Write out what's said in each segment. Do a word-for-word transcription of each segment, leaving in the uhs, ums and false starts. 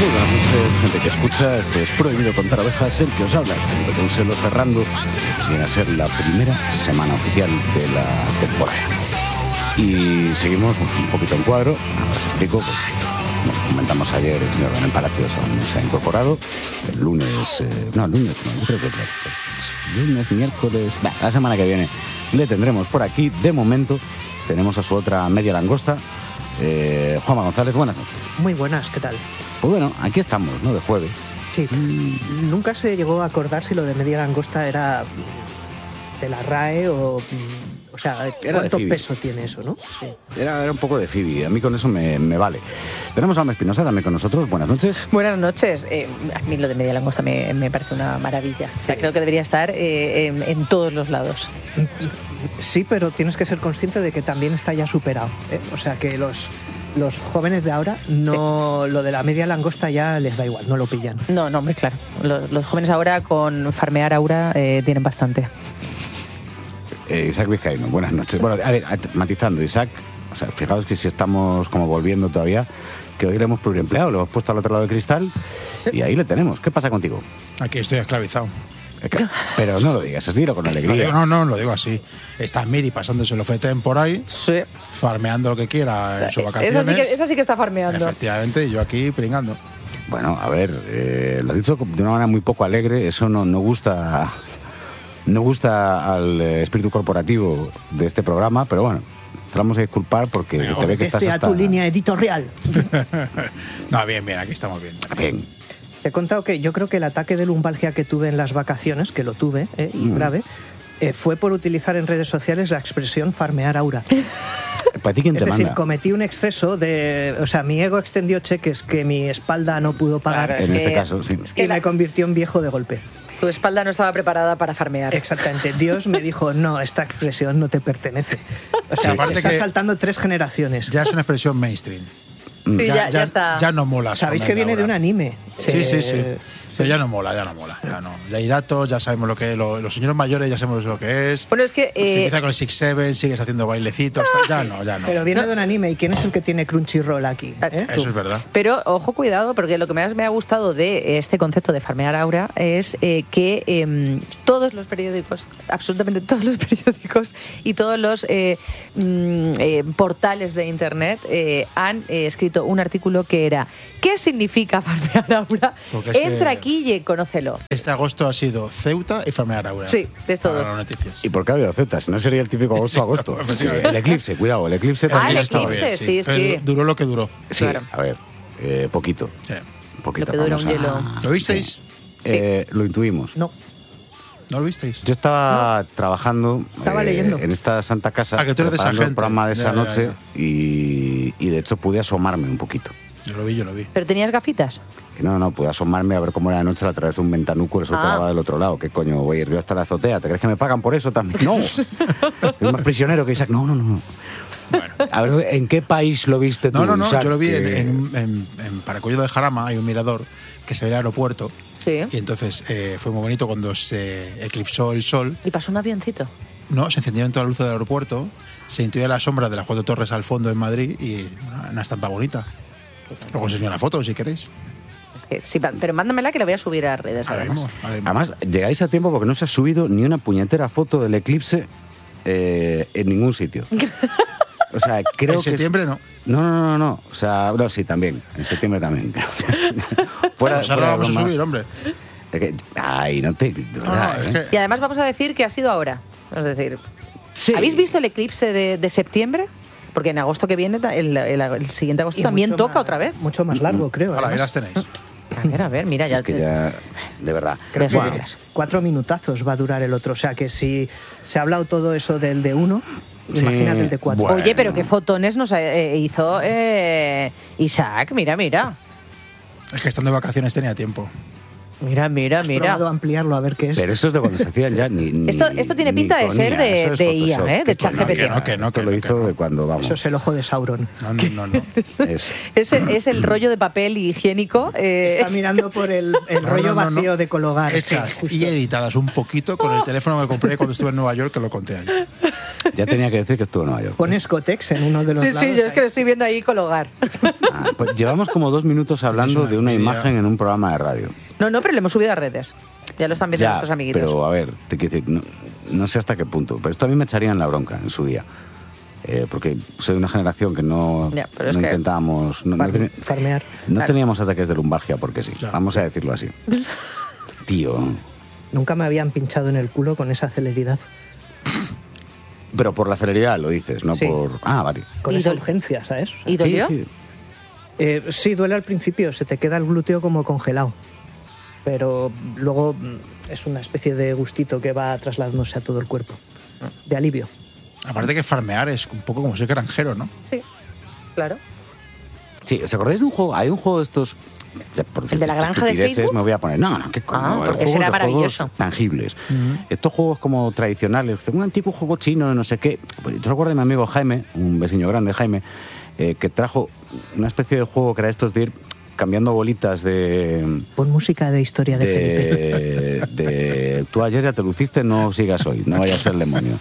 Muy buenas noches, gente que escucha. Este es Prohibido Contar Ovejas, el que os habla, Felipe Consuelo, cerrando. Viene a ser la primera semana oficial de la temporada. Y seguimos un poquito en cuadro. Ahora os explico, pues, como comentamos ayer, el señor Daniel Palacios aún se ha incorporado. El lunes, eh, no, el lunes, no, yo creo que el lunes, miércoles, bah, la semana que viene le tendremos por aquí. De momento tenemos a su otra media langosta, eh, Juanma González. Buenas noches. Muy buenas, ¿qué tal? Pues bueno, aquí estamos, ¿no? De jueves. Sí, mm. nunca se llegó a acordar si lo de media langosta era de la R A E o... O sea, ¿cuánto peso tiene eso, no? Sí. Era, era un poco de Phoebe, a mí con eso me, me vale. Tenemos a Alma Espinosa también con nosotros, buenas noches. Buenas noches. Eh, a mí lo de media langosta me, me parece una maravilla. O sea, creo que debería estar eh, en, en todos los lados. Sí, pero tienes que ser consciente de que también está ya superado, ¿eh? O sea, que los... Los jóvenes de ahora, no, sí. Lo de la media langosta ya les da igual, no lo pillan. No, no, hombre, claro. Los, los jóvenes ahora con farmear aura eh, tienen bastante. Eh, Isaac Vizcaíno, buenas noches. Bueno, a ver, matizando, Isaac, o sea, fijaos que si estamos como volviendo todavía, que hoy le hemos pluriempleado, lo hemos puesto al otro lado del cristal, sí. Y ahí le tenemos. ¿Qué pasa contigo? Aquí estoy esclavizado. Pero no lo digas, dilo con alegría. Lo digo, no, no, lo digo así. Está Miri pasándose el fetén por ahí, sí. Farmeando lo que quiera en sus vacaciones. Esa sí, que, esa sí que está farmeando. Efectivamente, y yo aquí pringando. Bueno, a ver, eh, lo has dicho de una manera muy poco alegre, eso no, no gusta... No gusta al espíritu corporativo de este programa, pero bueno, te vamos a disculpar porque no, te ve que estás hasta... a tu línea editorial. No, bien, bien, aquí estamos bien. Bien. Te he contado que yo creo que el ataque de lumbalgia que tuve en las vacaciones, que lo tuve, eh, y mm. grave, eh, fue por utilizar en redes sociales la expresión farmear aura. ¿Para ti quién te es decir, manda? Cometí un exceso de... O sea, mi ego extendió cheques que mi espalda no pudo pagar. Claro, en que, este caso, sí. Y la... me convirtió en viejo de golpe. Tu espalda no estaba preparada para farmear. Exactamente. Dios me dijo, no, esta expresión no te pertenece. O sea, sí, estás saltando tres generaciones. Ya es una expresión mainstream. Sí, ya, ya, ya está. Ya no mola. Sabéis que viene ahora. de un anime. Sí, eh, sí, sí. Pero ya no mola, ya no mola. Ya no. Ya hay datos, ya sabemos lo que es. Lo, los señores mayores ya sabemos lo que es. Bueno, es que. Eh, Se empieza con el Six Seven, sigues haciendo bailecitos. Ah, ya no, ya no. Pero viene no. de un anime. ¿Y quién es el que tiene Crunchyroll aquí? ¿Eh? Eso es verdad. Pero ojo, cuidado, porque lo que más me ha gustado de este concepto de farmear aura es eh, que eh, todos los periódicos, absolutamente todos los periódicos y todos los eh, eh, portales de internet eh, han eh, escrito un artículo que era ¿qué significa farmear aura? Entra aquí y conócelo. Este agosto ha sido Ceuta y farmear aura. Sí, de todo. Para las noticias. ¿Y por qué ha habido Ceuta? Si no sería el típico agosto-agosto. Sí, el eclipse, cuidado, el eclipse también. Ah, el eclipse, sí, sí. sí. Duró lo que duró. Sí, claro. A ver, eh, poquito. Sí. Poquito. Lo que dura un a... hielo. ¿Lo visteis? Sí. Eh, lo intuimos. No. ¿No lo visteis? Yo estaba no. trabajando estaba eh, leyendo. en esta santa casa, ah, que tú eres de esa gente. el programa de esa ya, noche ya, ya. Y, y de hecho pude asomarme un poquito. Yo lo vi, yo lo vi. ¿Pero tenías gafitas? Que no, no, pude asomarme a ver cómo era la noche a través de un ventanuco, el sol ah. quedaba del otro lado. ¿Qué coño? Voy a ir yo hasta la azotea. ¿Te crees que me pagan por eso también? No. Es más prisionero que Isaac. No, no, no. Bueno. A ver, ¿en qué país lo viste tú? No, no, no, Isaac? yo lo vi que... en, en, en, en Paracuello de Jarama, hay un mirador que se ve al aeropuerto. Sí. Y entonces eh, fue muy bonito cuando se eclipsó el sol. ¿Y pasó un avioncito? No, se encendieron todas las luces del aeropuerto, se intuía la sombra de las cuatro torres al fondo en Madrid y una, una estampa bonita. Luego os enseño una foto si queréis. Sí, pero mándamela que la voy a subir a redes. Ahora mismo, ahora mismo. Además, llegáis a tiempo porque no se ha subido ni una puñetera foto del eclipse eh, en ningún sitio. O sea, creo en que septiembre es... no. No, no, no, no. O sea, no, sí, también. En septiembre también. fuera, pues ahora vamos a subir, hombre. Que, ay, no te... No, no, ¿eh? es que... Y además vamos a decir que ha sido ahora. Es decir, sí. ¿habéis visto el eclipse de, de septiembre? Porque en agosto que viene, el, el, el siguiente agosto y también toca más, otra vez. Mucho más largo, creo. Ahora, ahí las tenéis. A ver, a ver, mira, ya... Es que ya... De verdad. Creo que wow. cuatro minutazos va a durar el otro. O sea, que si se ha hablado todo eso del de uno... Sí, imagínate el de cuatro. Bueno. Oye, pero qué fotones nos eh, hizo eh, Isaac, mira, mira. Es que estando de vacaciones tenía tiempo. Mira, mira, ¿Has mira. probado ampliarlo a ver qué es? Pero eso es de cuando se hacían ya ni, ni Esto, esto tiene pinta de ser de, es de I A, ¿eh? De ChatGPT. Que no, que no, que lo no, hizo que no. de cuando vamos. Eso es el ojo de Sauron. No, no, no. no. Es, es, es el rollo de papel higiénico. Eh. Está mirando por el, el No, rollo no, no, vacío no. de Cologar. Hechas Sí, y editadas un poquito con el teléfono que compré cuando estuve en Nueva York, que lo conté ayer. Ya tenía que decir que estuvo en Nueva York. Pones Cotex en uno de los Sí, lados. sí, yo es que lo ahí. estoy viendo ahí con hogar. Ah, pues llevamos como dos minutos hablando una de una envidia. imagen en un programa de radio. No, no, pero lo hemos subido a redes. Ya lo están viendo Ya, nuestros amiguitos. pero a ver, te quiero decir, no, no sé hasta qué punto, pero esto a mí me echaría en la bronca en su día. Eh, porque soy de una generación que no, Ya, pero es no que- intentábamos... No, no Far- teni- farmear. no Claro. teníamos ataques de lumbalgia porque sí, Ya. vamos a decirlo así. Tío... Nunca me habían pinchado en el culo con esa celeridad. Pero por la celeridad lo dices, no Sí. por... Ah, vale. Con ¿Y esa dol- urgencia, ¿sabes? ¿Y dolió? Sí, sí. Eh, sí, duele al principio, se te queda el glúteo como congelado. Pero luego mm, es una especie de gustito que va trasladándose a todo el cuerpo. De alivio. Aparte que farmear es un poco como ser granjero, ¿no? Sí, claro. Sí, ¿os acordáis de un juego? Hay un juego de estos... ya, por ¿El de la decir granja de estupideces, Facebook? Me voy a poner... No, no, qué coño. Ah, el porque juego será de juegos maravilloso. tangibles. Estos juegos como tradicionales, un antiguo juego chino, no sé qué. Pues, yo recuerdo a mi amigo Jaime, un vecino grande, Jaime, eh, que trajo una especie de juego que era estos de ir cambiando bolitas de... Pon música de historia de, Felipe. de, de- tú ayer ya te luciste, no sigas hoy, no vayas a ser el demonio.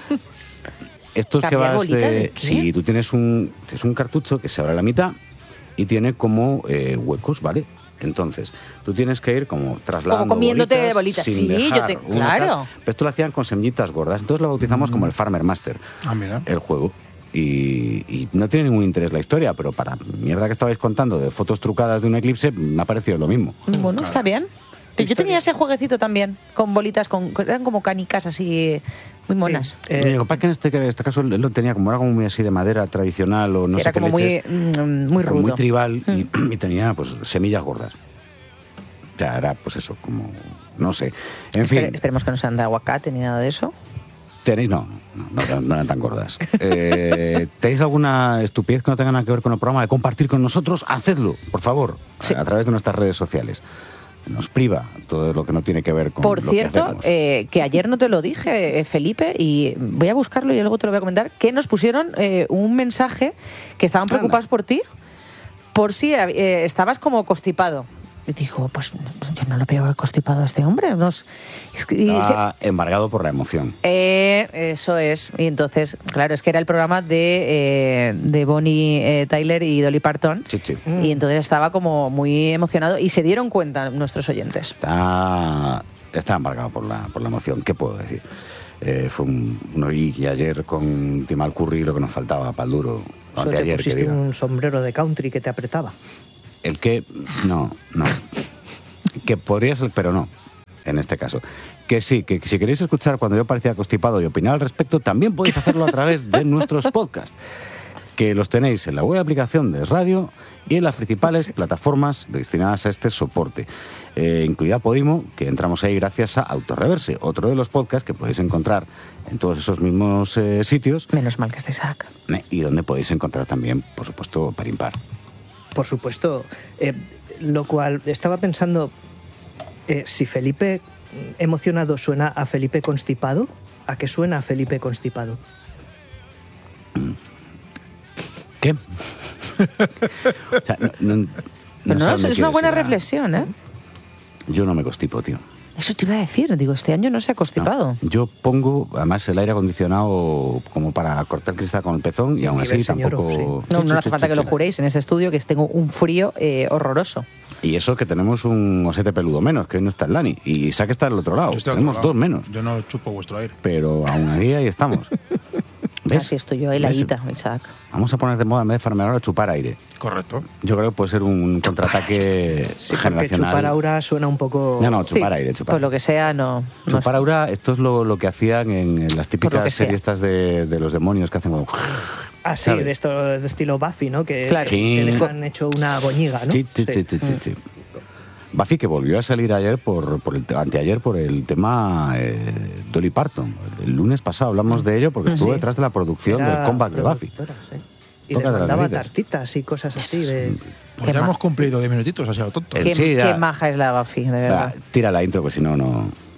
Estos que ¿Cambiar vas bolita de... de qué? Si tú tienes un, es un cartucho que se abre a la mitad y tiene como eh, huecos, ¿vale? Entonces, tú tienes que ir como trasladando Como comiéndote bolitas, bolitas. sin Sí, yo dejar te- una claro. tal. Pero esto lo hacían con semillitas gordas, entonces lo bautizamos como el Farmer Master, Ah, mira. el juego. Y, y no tiene ningún interés la historia, pero para mierda que estabais contando de fotos trucadas de un eclipse, me ha parecido lo mismo. Bueno, está bien. Pero yo tenía ese jueguecito también, con bolitas, con eran como canicas así muy monas. Sí, Eh, eh, lo que pasa es que en este, en este caso él lo tenía como era como muy así de madera tradicional o no Sí, sé era qué como muy, leches, mm, muy como rudo. muy tribal y, y tenía pues semillas gordas. O sea, era pues eso, como no sé. En Espere- fin, Esperemos que no sean de aguacate ni nada de eso. tenéis no, no, no, eran- no eran tan gordas. Eh, ¿Tenéis alguna estupidez que no tenga nada que ver con el programa de compartir con nosotros? Hacedlo, por favor, Sí. a, a través de nuestras redes sociales. Nos priva todo lo que no tiene que ver con Por lo que cierto, hacemos. eh, que ayer no te lo dije, eh, Felipe, y voy a buscarlo y luego te lo voy a comentar, que nos pusieron eh, un mensaje que estaban Anda. preocupados por ti, por si eh, estabas como constipado. Y dijo, pues yo no lo veo constipado a este hombre. No es- es que- y- Estaba embargado por la emoción. Eh, eso es. Y entonces, claro, es que era el programa de, eh, de Bonnie eh, Tyler y Dolly Parton. Sí, sí. Y entonces estaba como muy emocionado y se dieron cuenta nuestros oyentes. Está, está embargado por la, por la emoción. ¿Qué puedo decir? Eh, fue un, un y, y ayer con Timal Curry lo que nos faltaba para el duro. Solo te Anteayer, que pusiste diga. un sombrero de country que te apretaba. El que. No, no. Que podría ser, pero no. En este caso. Que sí, que si queréis escuchar cuando yo parecía constipado y opinar al respecto, también podéis hacerlo a través de nuestros podcasts. Que los tenéis en la web aplicación de radio y en las principales plataformas destinadas a este soporte. Eh, incluida Podimo, que entramos ahí gracias a Autorreverse, otro de los podcasts que podéis encontrar en todos esos mismos eh, sitios Menos mal que esté Isaac. eh, y donde podéis encontrar también, por supuesto, Par Impar. Por supuesto. Eh, lo cual, estaba pensando, eh, si Felipe emocionado suena a Felipe constipado, ¿a qué suena a Felipe constipado? ¿Qué? O sea, no, no- no Pero no, sé es, dónde es una quieres buena ir a- reflexión, ¿eh? Yo no me constipo, tío. Eso te iba a decir. Digo, este año no se ha constipado. No. Yo pongo, además, el aire acondicionado como para cortar el cristal con el pezón y aún así Nivel señor, tampoco... sí. No, Sí, no sí, hace sí, falta sí, que lo sí. juréis en este estudio, que tengo un frío eh, horroroso. Y eso que tenemos un osete peludo menos, que hoy no está el Lani. Y Isaac está del otro lado. Yo estoy al Tenemos otro dos lado. menos. Yo no chupo vuestro aire. Pero aún ahí, ahí estamos. ¿Ves? Así estoy yo, ¿Ves? heladita, Isaac. Vamos a poner de moda en vez de farmear ahora chupar aire. Correcto. Yo creo que puede ser un contraataque Sí, porque generacional. chupar aura suena un poco... No, no, chupar Sí, aire, chupar. Pues lo que sea, no. no Chupar aura, esto es lo, lo que hacían en, en las Por lo típicas que sea. series estas de, de los demonios que hacen como... Ah, sí, ¿sabes? de, esto, de estilo Buffy, ¿no? Que, Claro. Sí. que dejan hecho una boñiga, ¿no? Sí, sí, sí, sí, sí, sí. Buffy que volvió a salir ayer por, por el te- anteayer por el tema eh, Dolly Parton. El lunes pasado hablamos de ello porque estuvo Sí. detrás de la producción Era del comeback de Buffy. productora, sí. Y Toca les de las mandaba narices. tartitas y cosas así de... Pues Qué ya ma- hemos cumplido diez minutitos, así a lo tonto. El- Qué, sí, ya. qué maja es la Buffy, de Va, verdad. tira la intro, que si no, no...